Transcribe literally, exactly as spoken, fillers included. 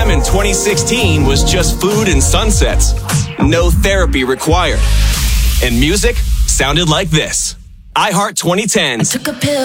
time in twenty sixteen was just food and sunsets. No therapy required. And music sounded like this. iHeart twenty tens. I took a pill.